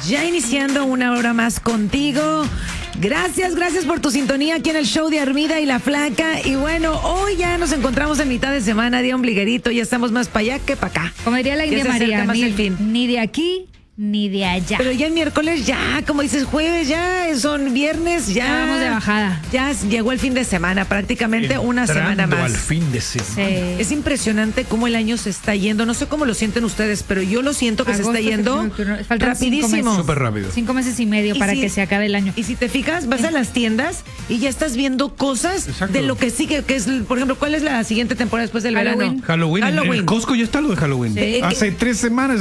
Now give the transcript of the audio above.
Ya iniciando una hora más contigo. Gracias por tu sintonía aquí en el show de Armida y la Flaca. Y bueno, hoy ya nos encontramos en mitad de semana, día ombliguerito. Ya estamos más para allá que para acá. Como diría la India María, ni de aquí ni de allá. Pero ya el miércoles, ya, como dices, jueves, ya son viernes, ya vamos de bajada. Ya llegó el fin de semana, prácticamente una semana más. Al fin de semana. Sí. Es impresionante cómo el año se está yendo. No sé cómo lo sienten ustedes, pero yo lo siento que Agosto, se está yendo faltan rapidísimo. Súper rápido. 5 meses y medio para que se acabe el año. Y si te fijas, vas a las tiendas y ya estás viendo cosas de lo que sigue, que es, por ejemplo, ¿cuál es la siguiente temporada después del verano? Halloween. En el Costco ya está lo de Halloween. Sí. Hace 3 semanas.